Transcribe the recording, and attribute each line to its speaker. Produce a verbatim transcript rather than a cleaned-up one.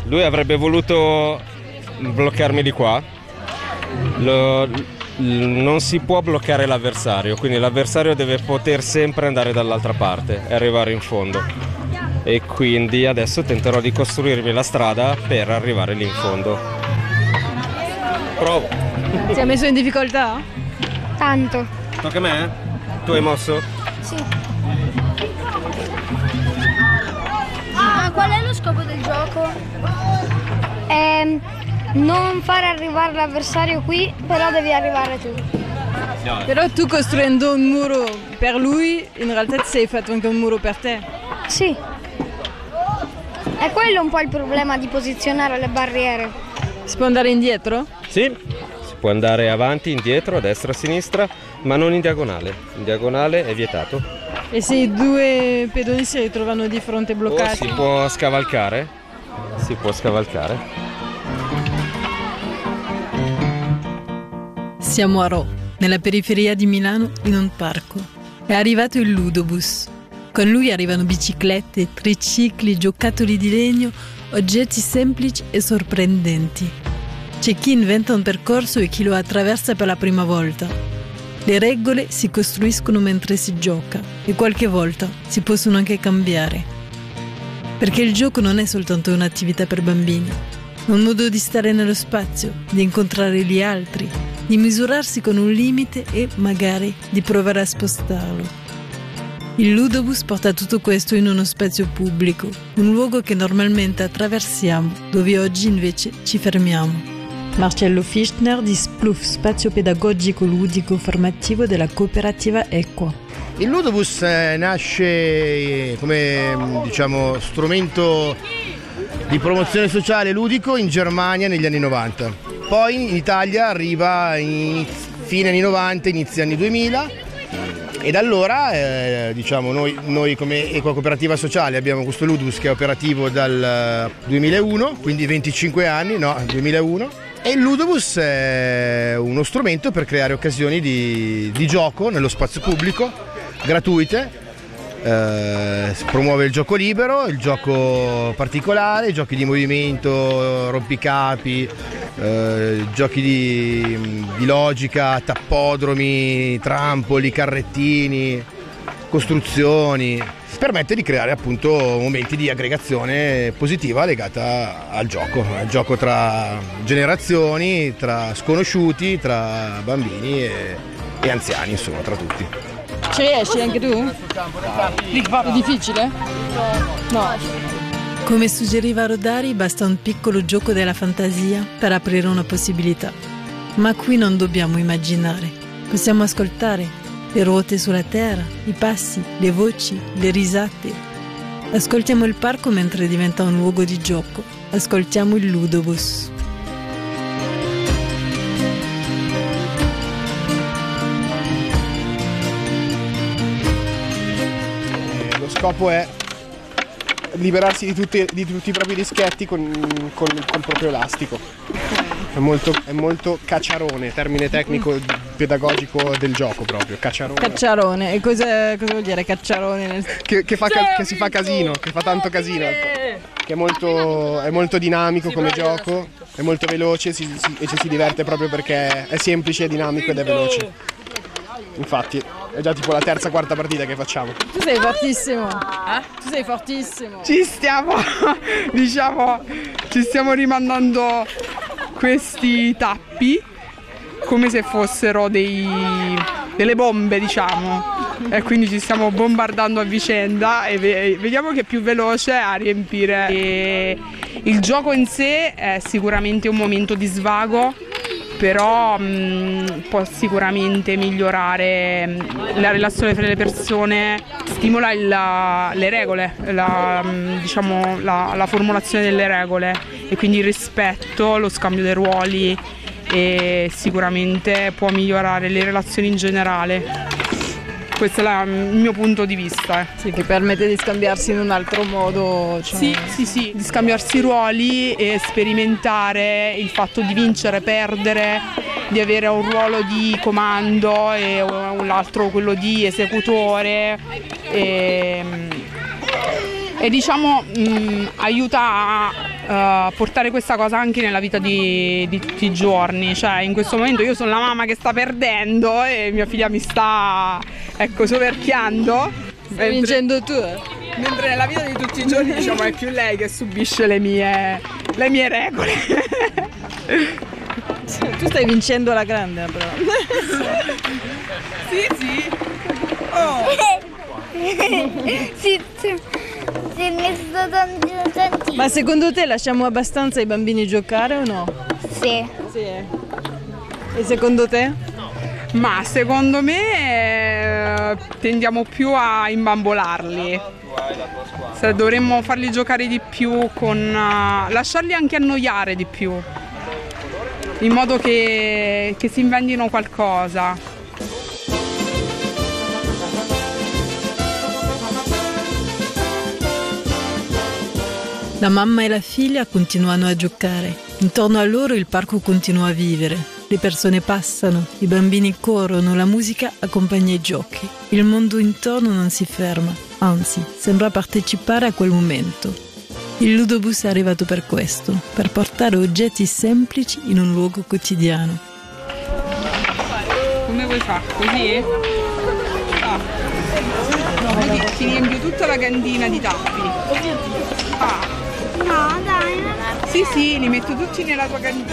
Speaker 1: lui avrebbe voluto bloccarmi di qua. Lo, non si può bloccare l'avversario, quindi l'avversario deve poter sempre andare dall'altra parte e arrivare in fondo. E quindi adesso tenterò di costruirmi la strada per arrivare lì in fondo. Provo.
Speaker 2: Ti ha messo in difficoltà?
Speaker 3: Tanto.
Speaker 1: Tocca a me? Tu hai mosso?
Speaker 3: Sì. Ah, qual è lo scopo del gioco? Ehm, non fare arrivare l'avversario qui, però devi arrivare tu.
Speaker 1: No.
Speaker 2: Però tu costruendo un muro per lui, in realtà ti sei fatto anche un muro per te.
Speaker 3: Sì. È quello un po' il problema di posizionare le barriere.
Speaker 2: Si può andare indietro?
Speaker 1: Sì, si può andare avanti, indietro, a destra, a sinistra, ma non in diagonale. In diagonale è vietato.
Speaker 2: E se i due pedoni si ritrovano di fronte bloccati?
Speaker 1: O si può scavalcare. Si può scavalcare.
Speaker 4: Siamo a Rho, nella periferia di Milano, in un parco. È arrivato il Ludobus. Con lui arrivano biciclette, tricicli, giocattoli di legno, oggetti semplici e sorprendenti. C'è chi inventa un percorso e chi lo attraversa per la prima volta. Le regole si costruiscono mentre si gioca e qualche volta si possono anche cambiare. Perché il gioco non è soltanto un'attività per bambini, è un modo di stare nello spazio, di incontrare gli altri, di misurarsi con un limite e magari di provare a spostarlo. Il Ludobus porta tutto questo in uno spazio pubblico, un luogo che normalmente attraversiamo, dove oggi invece ci fermiamo. Marcello Fischner di Spluf, spazio pedagogico ludico formativo della cooperativa Equa.
Speaker 5: Il Ludobus nasce come, diciamo, strumento di promozione sociale ludico in Germania negli anni novanta. Poi in Italia arriva in fine anni novanta, inizio anni duemila. E da allora eh, diciamo, noi, noi come Equa Cooperativa Sociale abbiamo questo Ludobus che è operativo dal duemilauno, quindi venticinque anni, no, duemilauno. E il Ludobus è uno strumento per creare occasioni di, di gioco nello spazio pubblico, gratuite. Eh, si promuove il gioco libero, il gioco particolare, giochi di movimento, rompicapi, eh, giochi di, di logica, tappodromi, trampoli, carrettini, costruzioni. Permette di creare appunto momenti di aggregazione positiva legata al gioco, al gioco tra generazioni, tra sconosciuti, tra bambini e, e anziani, insomma, tra tutti.
Speaker 2: Ci riesci anche tu? È difficile? No.
Speaker 4: Come suggeriva Rodari, basta un piccolo gioco della fantasia per aprire una possibilità. Ma qui non dobbiamo immaginare, possiamo ascoltare le ruote sulla terra, i passi, le voci, le risate. Ascoltiamo il parco mentre diventa un luogo di gioco. Ascoltiamo il Ludobus.
Speaker 6: Lo scopo è liberarsi di tutti, di tutti i propri dischetti con, con, con il proprio elastico. È molto, è molto cacciarone, termine tecnico pedagogico del gioco proprio, cacciarone.
Speaker 2: Cacciarone, e cosa, cosa vuol dire cacciarone? Nel...
Speaker 6: Che, che, fa, che si fa casino, che fa tanto casino, che è molto, è molto dinamico come gioco, è molto veloce si, si, e ci si diverte proprio perché è semplice, è dinamico ed è veloce. Infatti è già tipo la terza, quarta partita che facciamo.
Speaker 2: Tu sei fortissimo, eh? Tu sei fortissimo.
Speaker 7: Ci stiamo, diciamo, ci stiamo rimandando questi tappi come se fossero dei, delle bombe, diciamo, e quindi ci stiamo bombardando a vicenda e ve- vediamo che è più veloce a riempire. E il gioco in sé è sicuramente un momento di svago, però mh, può sicuramente migliorare mh, la relazione tra le persone, stimola il, la, le regole, la, mh, diciamo, la, la formulazione delle regole e quindi il rispetto, lo scambio dei ruoli, e sicuramente può migliorare le relazioni in generale. Questo è la, il mio punto di vista. Eh.
Speaker 2: Sì, che permette di scambiarsi in un altro modo. Cioè...
Speaker 7: Sì, sì, sì, di scambiarsi ruoli e sperimentare il fatto di vincere, perdere, di avere un ruolo di comando e un altro quello di esecutore. E e diciamo mh, aiuta a uh, portare questa cosa anche nella vita di, di tutti i giorni. Cioè in questo momento io sono la mamma che sta perdendo e mia figlia mi sta, ecco, soverchiando.
Speaker 2: Stai vincendo tu?
Speaker 7: Mentre nella vita di tutti i giorni diciamo è più lei che subisce le mie, le mie regole.
Speaker 2: Tu stai vincendo alla grande però.
Speaker 7: Sì, sì. Oh.
Speaker 3: Sì, sì. Si è messo tantissimo.
Speaker 2: Ma secondo te lasciamo abbastanza i bambini giocare o no?
Speaker 3: Sì.
Speaker 2: Sì. E secondo te?
Speaker 7: Ma secondo me eh, tendiamo più a imbambolarli. Se dovremmo farli giocare di più, con uh, lasciarli anche annoiare di più, in modo che, che si inventino qualcosa.
Speaker 4: La mamma e la figlia continuano a giocare. Intorno a loro il parco continua a vivere. Le persone passano, i bambini corrono, la musica accompagna i giochi. Il mondo intorno non si ferma, anzi, sembra partecipare a quel momento. Il Ludobus è arrivato per questo, per portare oggetti semplici in un luogo quotidiano.
Speaker 7: Come vuoi fare? Così? Ah. Vedi, ti riempio tutta la cantina di tappi. Ah.
Speaker 3: No, dai, non è...
Speaker 7: Sì, sì, li metto tutti nella tua cantina.